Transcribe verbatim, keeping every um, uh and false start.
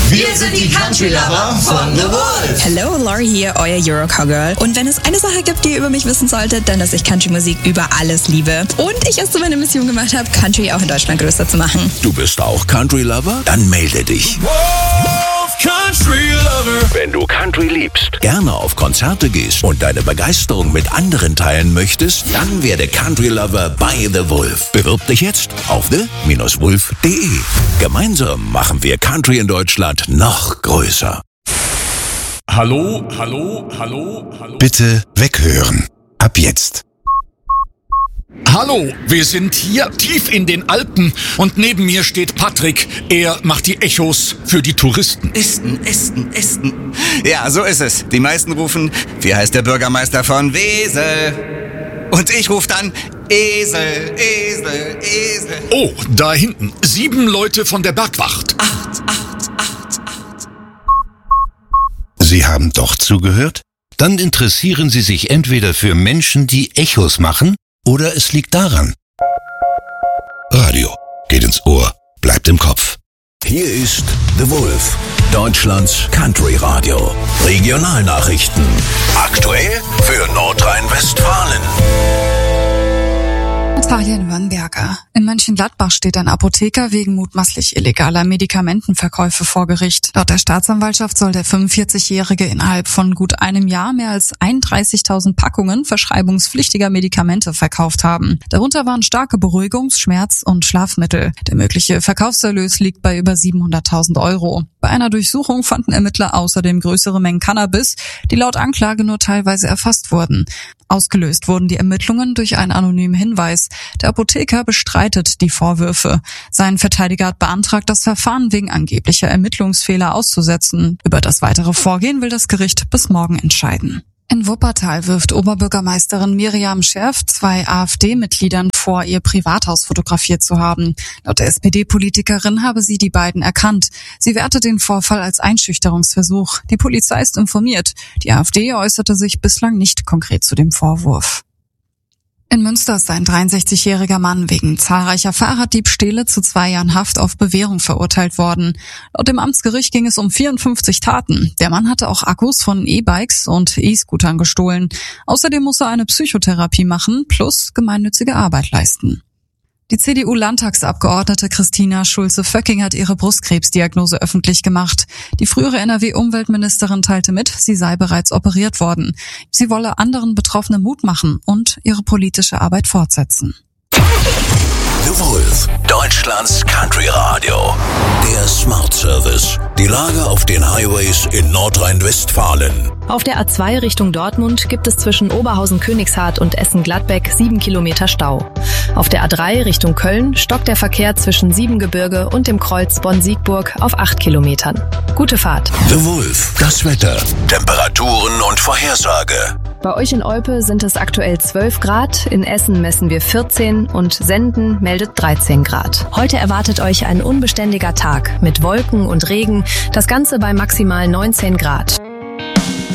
Wir sind die Country Lover von The Wolf. Hello, Laurie hier, euer Eurocowgirl. Und wenn es eine Sache gibt, die ihr über mich wissen solltet, dann, dass ich Country-Musik über alles liebe. Und ich es zu meiner Mission gemacht habe, Country auch in Deutschland größer zu machen. Du bist auch Country Lover? Dann melde dich. Wolf Country Lover. Wenn du Country liebst, gerne auf Konzerte gehst und deine Begeisterung mit anderen teilen möchtest, dann werde Country Lover bei The Wolf. Bewirb dich jetzt auf the Bindestrich wolf punkt de. Gemeinsam machen wir Country in Deutschland noch größer. Hallo, hallo, hallo, hallo. Bitte weghören. Ab jetzt. Hallo, wir sind hier tief in den Alpen und neben mir steht Patrick. Er macht die Echos für die Touristen. Esten, Esten, Esten. Ja, so ist es. Die meisten rufen, wie heißt der Bürgermeister von Wesel? Und ich rufe dann Esel, Esel, Esel. Oh, da hinten. Sieben Leute von der Bergwacht. Acht, acht, acht, acht. Sie haben doch zugehört? Dann interessieren Sie sich entweder für Menschen, die Echos machen, oder es liegt daran. Radio geht ins Ohr, bleibt im Kopf. Hier ist The Wolf, Deutschlands Country Radio. Regionalnachrichten. Aktuell für Nordrhein-Westfalen. Fabian Wörnberger. In Mönchengladbach steht ein Apotheker wegen mutmaßlich illegaler Medikamentenverkäufe vor Gericht. Laut der Staatsanwaltschaft soll der fünfundvierzigjährige innerhalb von gut einem Jahr mehr als einunddreißigtausend Packungen verschreibungspflichtiger Medikamente verkauft haben. Darunter waren starke Beruhigungs-, Schmerz- und Schlafmittel. Der mögliche Verkaufserlös liegt bei über siebenhunderttausend Euro. Bei einer Durchsuchung fanden Ermittler außerdem größere Mengen Cannabis, die laut Anklage nur teilweise erfasst wurden. Ausgelöst wurden die Ermittlungen durch einen anonymen Hinweis. Der Apotheker bestreitet die Vorwürfe. Sein Verteidiger hat beantragt, das Verfahren wegen angeblicher Ermittlungsfehler auszusetzen. Über das weitere Vorgehen will das Gericht bis morgen entscheiden. In Wuppertal wirft Oberbürgermeisterin Miriam Scherf zwei AfD-Mitgliedern vor, ihr Privathaus fotografiert zu haben. Laut der S P D-Politikerin habe sie die beiden erkannt. Sie wertet den Vorfall als Einschüchterungsversuch. Die Polizei ist informiert. Die AfD äußerte sich bislang nicht konkret zu dem Vorwurf. In Münster ist ein dreiundsechzigjähriger Mann wegen zahlreicher Fahrraddiebstähle zu zwei Jahren Haft auf Bewährung verurteilt worden. Laut dem Amtsgericht ging es um vierundfünfzig Taten. Der Mann hatte auch Akkus von E-Bikes und E-Scootern gestohlen. Außerdem muss er eine Psychotherapie machen plus gemeinnützige Arbeit leisten. Die C D U-Landtagsabgeordnete Christina Schulze-Vöcking hat ihre Brustkrebsdiagnose öffentlich gemacht. Die frühere N R W-Umweltministerin teilte mit, sie sei bereits operiert worden. Sie wolle anderen Betroffenen Mut machen und ihre politische Arbeit fortsetzen. The Wolf, Deutschlands Country Radio. Der Smart Service. Die Lage auf den Highways in Nordrhein-Westfalen. Auf der A zwei Richtung Dortmund gibt es zwischen Oberhausen-Königshardt und Essen-Gladbeck sieben Kilometer Stau. Auf der A drei Richtung Köln stockt der Verkehr zwischen Siebengebirge und dem Kreuz Bonn-Siegburg auf acht Kilometern. Gute Fahrt. The Wolf, das Wetter, Temperaturen und Vorhersage. Bei euch in Olpe sind es aktuell zwölf Grad, in Essen messen wir vierzehn und Senden meldet dreizehn Grad. Heute erwartet euch ein unbeständiger Tag mit Wolken und Regen, das Ganze bei maximal neunzehn Grad.